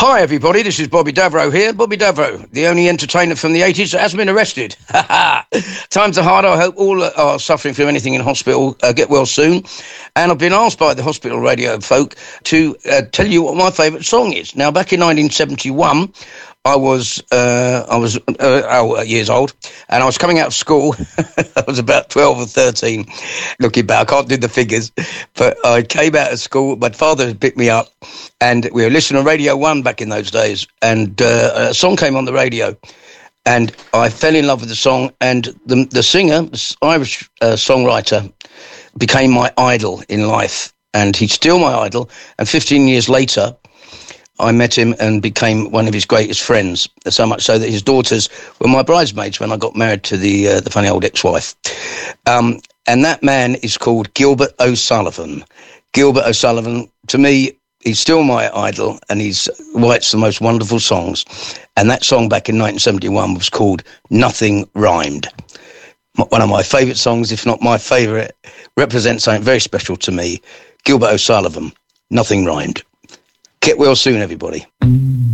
Hi everybody, this is Bobby Davro here. Bobby Davro, the only entertainer from the 80s that hasn't been arrested. Times are hard. I hope all that are suffering from anything in hospital get well soon. And I've been asked by the hospital radio folk to tell you what my favourite song is. Now, back in 1971, I was years old, and I was coming out of school. I was about 12 or 13. Looking back, I can't do the figures, but I came out of school. My father had picked me up, and we were listening to Radio 1 back in those days, and a song came on the radio, and I fell in love with the song, and the singer, this Irish songwriter, became my idol in life, and he's still my idol, and 15 years later, I met him and became one of his greatest friends, so much so that his daughters were my bridesmaids when I got married to the funny old ex-wife. And that man is called Gilbert O'Sullivan. Gilbert O'Sullivan, to me, he's still my idol, and he writes the most wonderful songs. And that song back in 1971 was called Nothing Rhymed. One of my favourite songs, if not my favourite, represents something very special to me. Gilbert O'Sullivan, Nothing Rhymed. Get well soon, everybody.